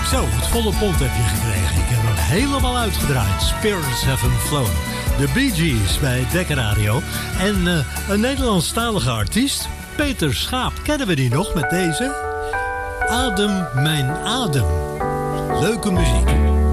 Zo, het volle pond heb je gekregen. Ik heb hem helemaal uitgedraaid. Spirits Have Flown. De Bee Gees bij Dekker Radio. En een Nederlandstalige artiest, Peter Schaap. Kennen we die nog met deze? Adem, mijn adem. Leuke muziek.